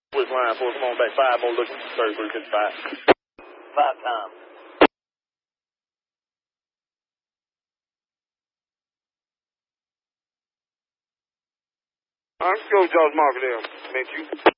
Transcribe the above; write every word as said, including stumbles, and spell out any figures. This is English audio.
With line four, come on back. Five more looking. thirty-three fifty-five. Five times. All right, let's go to George Market there. Meet you.